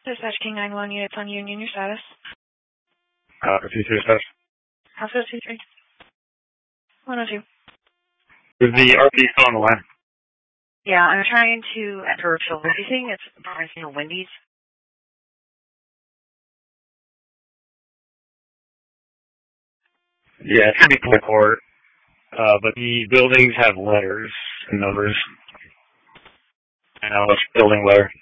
Dispatch King 9-1 units on Union, your status. Copy, dispatch. House 23. 102. Is the RP still on the line? Yeah, I'm trying to enter a field racing. It's pricing a Wendy's. Yeah, it's going to be full court. But the buildings have letters and numbers. And I was building letter.